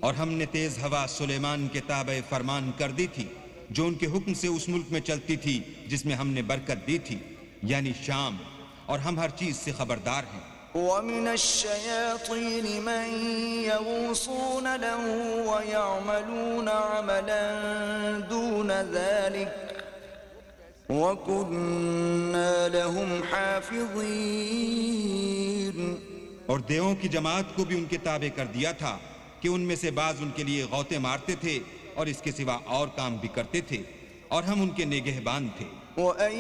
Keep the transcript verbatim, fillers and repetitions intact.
और हमने तेज हवा सुलेमान के ताबे फरमान कर दी थी, जो उनके हुक्म से उस मुल्क में चलती थी जिसमें हमने बरकत दी थी, यानी शाम, और हम हर चीज से खबरदार हैं। وَمِنَ الشَّيَاطِينِ مَن يَغُوصُونَ لَهُ وَيَعْمَلُونَ عَمَلًا دُونَ ذَلِكَ وَكُنَّا لَهُمْ حَافِظِينَ। और देवों की जमात को भी उनके ताबे कर दिया था कि उनमें से बाज उनके लिए गौते मारते थे और इसके सिवा और काम भी करते थे, और हम उनके निगहबान थे।